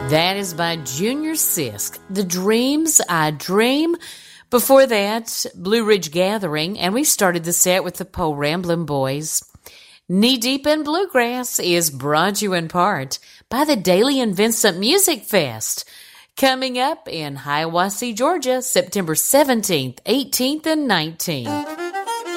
That is by Junior Sisk, The Dreams I Dream. Before that, Blue Ridge Gathering, and we started the set with the Po Ramblin' Boys. Knee Deep in Bluegrass is brought you in part by the Daly and Vincent Music Fest, coming up in Hiawassee, Georgia, September 17th, 18th, and 19th.